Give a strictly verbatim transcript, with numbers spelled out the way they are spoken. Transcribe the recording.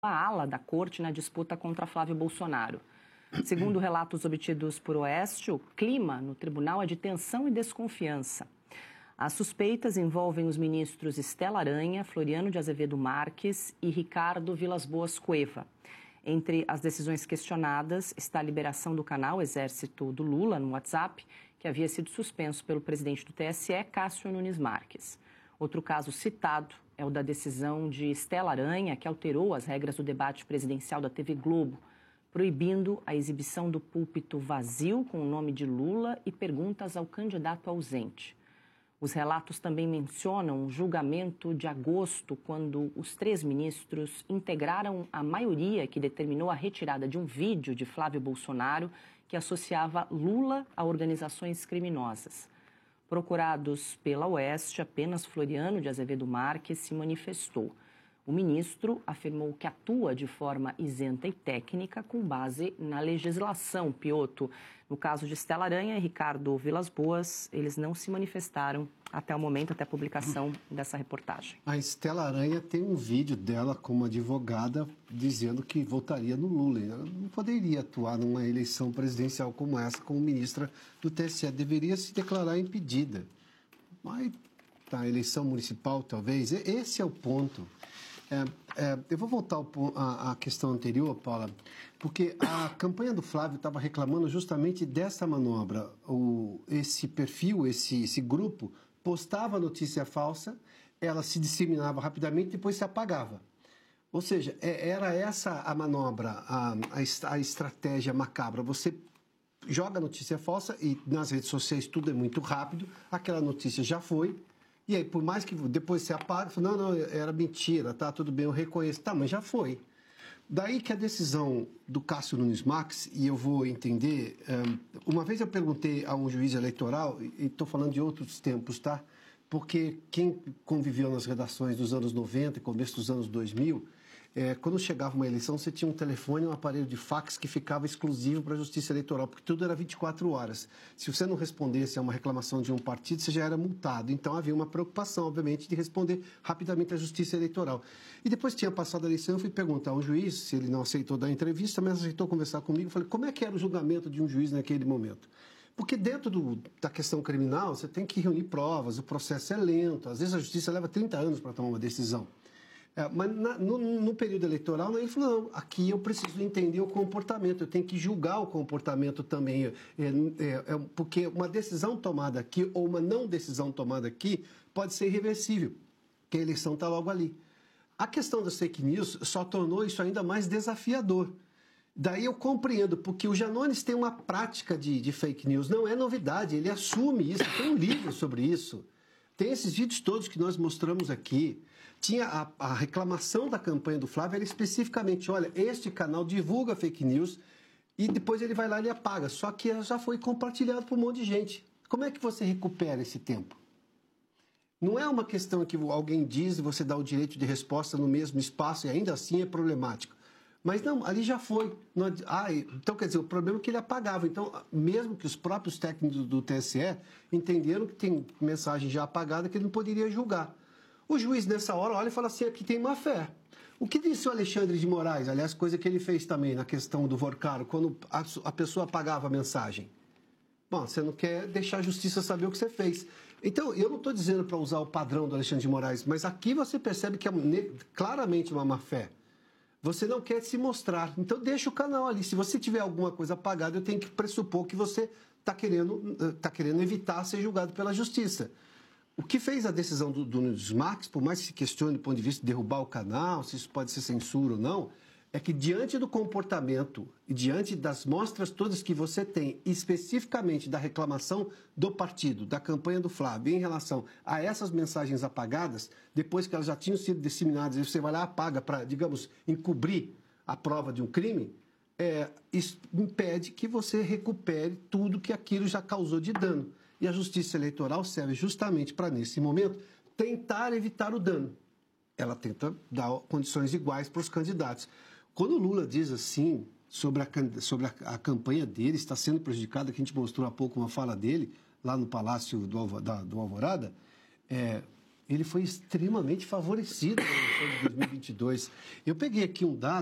a ala da corte na disputa contra Flávio Bolsonaro. Segundo relatos obtidos por Oeste, o clima no tribunal é de tensão e desconfiança. As suspeitas envolvem os ministros Estela Aranha, Floriano de Azevedo Marques e Ricardo Vilas Boas Cueva. Entre as decisões questionadas está a liberação do canal Exército do Lula no WhatsApp, que havia sido suspenso pelo presidente do T S E, Cássio Nunes Marques. Outro caso citado é o da decisão de Estela Aranha, que alterou as regras do debate presidencial da T V Globo, proibindo a exibição do púlpito vazio com o nome de Lula e perguntas ao candidato ausente. Os relatos também mencionam um julgamento de agosto, quando os três ministros integraram a maioria que determinou a retirada de um vídeo de Flávio Bolsonaro que associava Lula a organizações criminosas. Procurados pela Oeste, apenas Floriano de Azevedo Marques se manifestou. O ministro afirmou que atua de forma isenta e técnica com base na legislação. Piotto, no caso de Estela Aranha e Ricardo Vilas Boas, eles não se manifestaram até o momento, até a publicação dessa reportagem. A Estela Aranha tem um vídeo dela como advogada dizendo que votaria no Lula. Ela não poderia atuar numa eleição presidencial como essa como ministra do T S E. Deveria se declarar impedida. Mas tá, eleição municipal, talvez. Esse é o ponto. É, é, eu vou voltar à questão anterior, Paula, porque a campanha do Flávio estava reclamando justamente dessa manobra. O, esse perfil, esse, esse grupo, postava notícia falsa, ela se disseminava rapidamente e depois se apagava. Ou seja, é, era essa a manobra, a, a, a estratégia macabra. Você joga notícia falsa e nas redes sociais tudo é muito rápido, aquela notícia já foi. E aí, por mais que depois se apague, não, não, era mentira, tá, tudo bem, eu reconheço. Tá, mas já foi. Daí que a decisão do Cássio Nunes Marques, e eu vou entender, uma vez eu perguntei a um juiz eleitoral, e estou falando de outros tempos, tá? Porque quem conviveu nas redações dos anos noventa e começo dos anos dois mil, é, quando chegava uma eleição, você tinha um telefone e um aparelho de fax que ficava exclusivo para a Justiça Eleitoral, porque tudo era vinte e quatro horas. Se você não respondesse a uma reclamação de um partido, você já era multado. Então, havia uma preocupação, obviamente, de responder rapidamente à Justiça Eleitoral. E depois tinha passado a eleição, eu fui perguntar ao juiz se ele não aceitou dar entrevista, mas aceitou conversar comigo. Eu falei, como é que era o julgamento de um juiz naquele momento? Porque dentro do, da questão criminal, você tem que reunir provas, o processo é lento, às vezes a Justiça leva trinta anos para tomar uma decisão. É, mas na, no, no período eleitoral, ele falou, não, aqui eu preciso entender o comportamento, eu tenho que julgar o comportamento também, é, é, é, porque uma decisão tomada aqui ou uma não decisão tomada aqui pode ser irreversível, porque a eleição está logo ali. A questão das fake news só tornou isso ainda mais desafiador. Daí eu compreendo, porque o Janones tem uma prática de, de fake news, não é novidade, ele assume isso, tem um livro sobre isso. Tem esses vídeos todos que nós mostramos aqui. Tinha a, a reclamação da campanha do Flávio, era especificamente, olha, este canal divulga fake news e depois ele vai lá e apaga. Só que já foi compartilhado por um monte de gente. Como é que você recupera esse tempo? Não é uma questão que alguém diz e você dá o direito de resposta no mesmo espaço e ainda assim é problemático. Mas não, ali já foi. Não, ah, então, quer dizer, o problema é que ele apagava. Então, mesmo que os próprios técnicos do T S E entenderam que tem mensagem já apagada que ele não poderia julgar. O juiz, nessa hora, olha e fala assim, aqui tem má fé. O que disse o Alexandre de Moraes, aliás, coisa que ele fez também na questão do Vorcaro, quando a, a pessoa apagava a mensagem? Bom, você não quer deixar a justiça saber o que você fez. Então, eu não estou dizendo para usar o padrão do Alexandre de Moraes, mas aqui você percebe que é claramente uma má fé. Você não quer se mostrar, então deixa o canal ali. Se você tiver alguma coisa apagada, eu tenho que pressupor que você está querendo, tá querendo evitar ser julgado pela justiça. O que fez a decisão do, do Nunes Marques, por mais que se questione do ponto de vista de derrubar o canal, se isso pode ser censura ou não, é que diante do comportamento e diante das mostras todas que você tem, especificamente da reclamação do partido, da campanha do Flávio, em relação a essas mensagens apagadas, depois que elas já tinham sido disseminadas, e você vai lá e apaga para, digamos, encobrir a prova de um crime, é, isso impede que você recupere tudo que aquilo já causou de dano. E a Justiça Eleitoral serve justamente para, nesse momento, tentar evitar o dano. Ela tenta dar condições iguais para os candidatos. Quando o Lula diz assim, sobre, a, sobre a, a campanha dele, está sendo prejudicada, que a gente mostrou há pouco uma fala dele, lá no Palácio do, da, do Alvorada, é, ele foi extremamente favorecido na eleição de dois mil e vinte e dois. Eu peguei aqui um dado.